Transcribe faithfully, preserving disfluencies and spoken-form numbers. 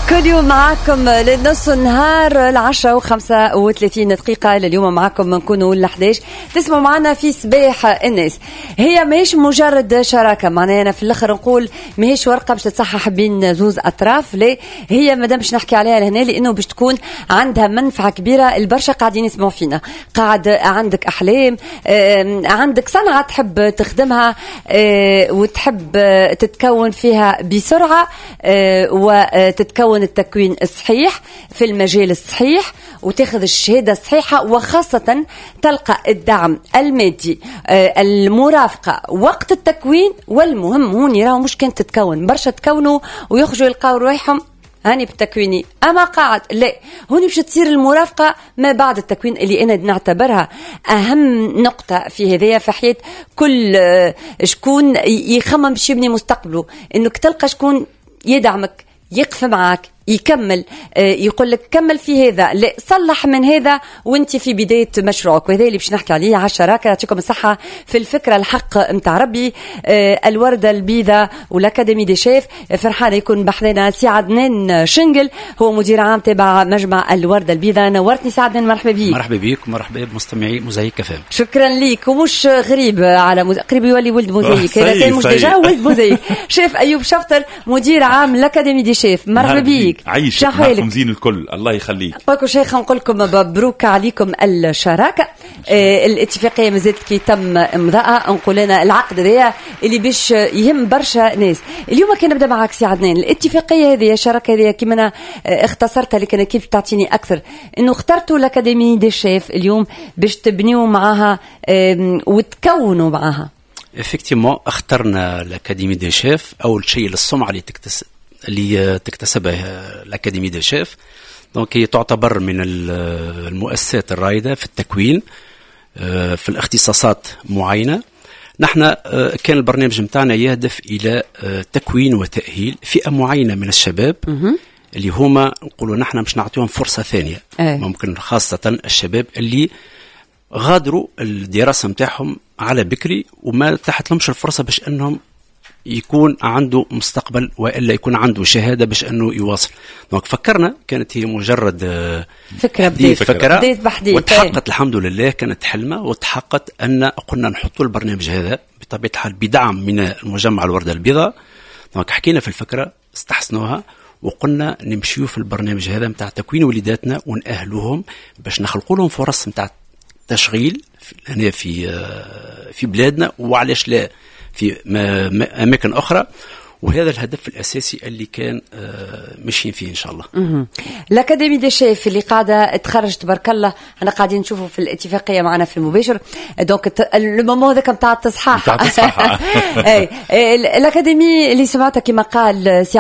كل يوم معاكم لنص النهار العشرة وخمسة وثلاثين دقيقة. لليوم معاكم نكونوا لحداش تسمعوا معنا في صباح الناس. هي ماهيش مجرد شراكة، معناها أنا في الآخر نقول ماهيش ورقة باش تتصحح بين زوز أطراف، لا هي مادام باش نحكي عليها لهنا لأنه باش تكون عندها منفعة كبيرة. البرشا قاعدين يسمعوا فينا، قاعد عندك أحلام، عندك صنعة تحب تخدمها وتحب تتكون فيها بسرعة وتتكون التكوين الصحيح في المجال الصحيح وتاخذ الشهادة الصحيحة، وخاصة تلقى الدعم المادي، المرافقة وقت التكوين. والمهم هون يراو مش كانت تتكون برشا تكونوا ويخرجوا يلقاو روايحهم هاني بالتكويني، أما قاعد لا هوني باش تصير المرافقة ما بعد التكوين اللي أنا نعتبرها أهم نقطة في هذه في حياة كل شكون يخمم باش يبني مستقبله، إنك تلقى شكون يدعمك يقف معك يكمل، يقول لك كمل في هذا، لا صلح من هذا وانت في بداية مشروعك. وهذا اللي باش نحكي عليه على الشراكة. يعطيكم الصحة في الفكرة الحق متاع ربي. الوردة البيضاء والأكاديمي دي شيف فرحانة يكون بحذنا سي عدنان شنقل، هو مدير عام تبع مجمع الوردة البيضاء. نورتني سي عدنان، مرحبا بيك. مرحبا بيك ومرحبا بمستمعي موزايك فهم. شكرا ليك. ومش غريب على مز... قريب يولي ولد موزايك، هذا كان مش ديجا ولد موزايك. شيف أيوب شفطر مدير عام الأكاديمي دي شيف، مرحبا بيك. عيش معكم زين الكل، الله يخليك. قولكم شيخ نقول لكم مبروك عليكم الشراكة. آه الاتفاقية مازالت كي تم امضاءها، نقول لنا العقد هذا اللي باش يهم برشا ناس. اليوم كان نبدا معك سي عدنان، الاتفاقية هذه الشراكة هذه كيما انا اختصرتها لكن كيف تعطيني اكثر، انه اخترتوا الأكاديمي دي شيف اليوم باش تبنيوا معها وتكونوا معها. افكتيمون اخترنا الأكاديمي دي شيف اول شيء للسمعة اللي تكتسب اللي تكتسبها الأكاديمي دي شيف. دونك هي تعتبر من المؤسسات الرائدة في التكوين في الاختصاصات معينة. نحن كان البرنامج متاعنا يهدف إلى تكوين وتأهيل فئة معينة من الشباب اللي هما نقولوا نحن مش نعطيهم فرصة ثانية. ممكن خاصة الشباب اللي غادروا الدراسة متاعهم على بكري وما تحت لهمش الفرصة باش أنهم يكون عنده مستقبل وإلا يكون عنده شهادة باش أنه يواصل. دونك فكرنا، كانت هي مجرد فكرة بديت فكرة بحديث وتحققت الحمد لله، كانت حلمة وتحققت أن قلنا نحطوا البرنامج هذا بطبيعة الحال بدعم من المجمع الوردة البيضاء. دونك حكينا في الفكرة استحسنوها وقلنا نمشيوا في البرنامج هذا متاع تكوين وليداتنا ونأهلوهم باش نخلقوا لهم فرص متاع تشغيل هنا في في بلادنا، وعلاش لا في أماكن أخرى. وهذا الهدف الأساسي اللي كان ماشيين فيه إن شاء الله. الأكاديمي دي شيف اللي قاعدة تخرج تبارك الله، أنا قاعدين نشوفه في الاتفاقية معنا في المباشر. دونك المومو ذاك متاع التصحاح. متاع التصحاح. الأكاديمي اللي سمعتها كما قال سي